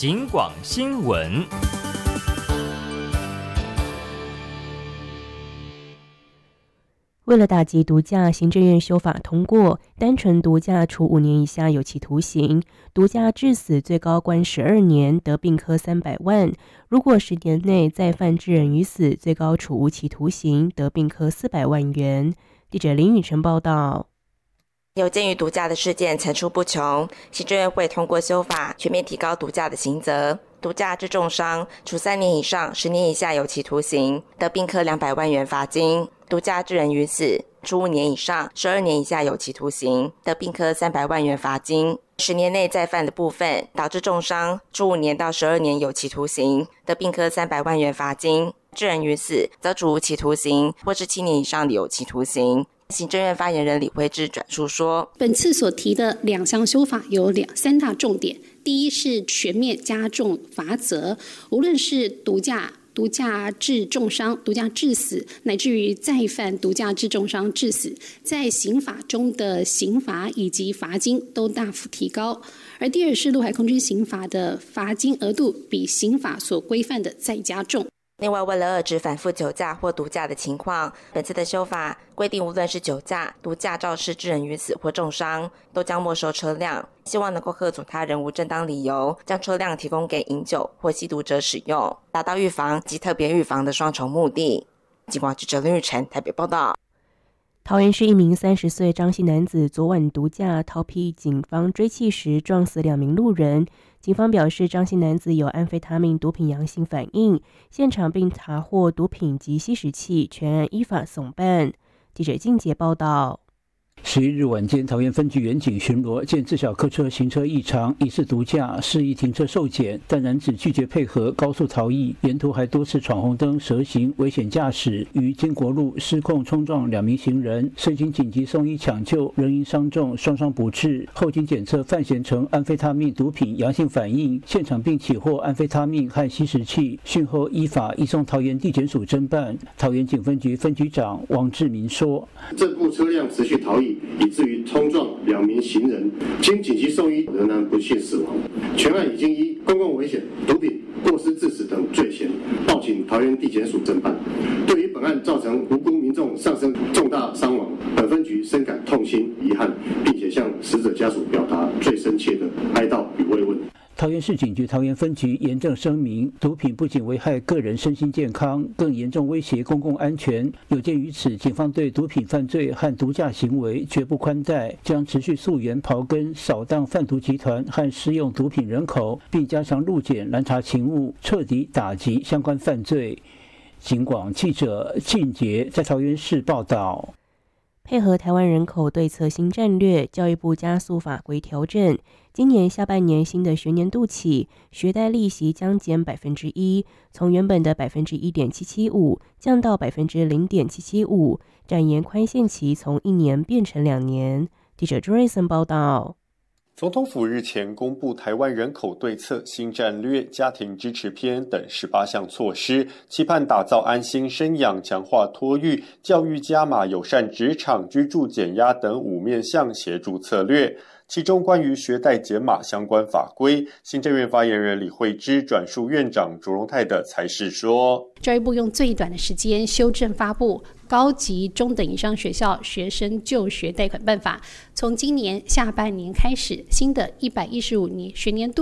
警广新闻。 为了打击毒驾，行政院修法通过，单纯毒驾处5年以下有期徒刑，毒驾致死最高关12年，得并科300万。如果10年内再犯致人于死，最高处无期徒刑，得并科400万元。记者林宇晨报道。 有鉴于毒驾的事件层出不穷，行政院会通过修法，全面提高毒驾的刑责。毒驾致重伤，处3年以上10年以下有期徒刑，得并科200万元罚金；毒驾致人于死，处5年以上12年以下有期徒刑，得并科300万元罚金。10年内再犯的部分，导致重伤，处5年到12年有期徒刑，得并科300万元罚金；致人于死，则处无期徒刑或是7年以上的有期徒刑。行政院发言人李惠芝转述说， 本次所提的2项修法有3大重点。第一是全面加重罚则，无论是毒驾致重伤、毒驾致死，乃至于再犯毒驾致重伤致死，在刑法中的刑罚以及罚金都大幅提高。而第二是陆海空军刑法的罚金额度比刑法所规范的再加重。 另外，为了遏制反复酒驾或毒驾的情况，本次的修法规定，无论是酒驾、毒驾肇事致人于死或重伤，都将没收车辆，希望能够吓阻他人无正当理由将车辆提供给饮酒或吸毒者使用，达到预防及特别预防的双重目的。警广记者林玉成台北报道。 桃园市一名30岁张姓男子昨晚毒驾逃避警方追缉时撞死2名路人。警方表示，张姓男子有安非他命毒品阳性反应，现场并查获毒品及吸食器，全案依法送办。记者靳杰报道。 11日晚间，桃园分局员警巡逻，见自小客车行车异常，疑似毒驾，示意停车受检，但男子拒绝配合，高速逃逸，沿途还多次闯红灯、蛇行、危险驾驶，于经国路失控冲撞2名行人，申请紧急送医抢救，仍因伤重，双伤不治。后经检测范闲成安非他命毒品阳性反应，现场并起获安非他命和吸食器，讯后依法移送桃园地检署侦办。桃园警分局分局长王志明说：“ 这部车辆持续逃逸，以至于冲撞2名行人，经紧急送医仍然不幸死亡。全案已经依公共危险、毒品、过失致死等罪嫌，报请桃园地检署侦办。对于本案造成无辜民众丧生重大伤亡，本分局深感痛心遗憾，并且向死者家属表达最深切的哀悼与慰问。” 桃园市警局桃园分局严正声明，毒品不仅危害个人身心健康，更严重威胁公共安全。有鉴于此，警方对毒品犯罪和毒驾行为绝不宽待，将持续溯源刨根，扫荡贩毒集团和施用毒品人口，并加强路检拦查勤务，彻底打击相关犯罪。警广记者靳杰在桃园市报道。 配合台湾人口对策新战略，教育部加速法规调整。今年下半年新的学年度起，学贷利息将减1%，从原本的1.775%降到0.775%，展延宽限期从1年变成2年。记者 Joyson 报道。 总统府日前公布台湾人口对策新战略、家庭支持篇等18项措施，期盼打造安心生养、强化托育、教育加码、友善职场、居住减压等5面向协助策略。其中关于学贷减码相关法规，行政院发言人李惠芝转述院长卓荣泰的裁示说， 教育部用最短的时间修正发布高级中等以上学校学生就学贷款办法，从今年下半年开始，新的115学年度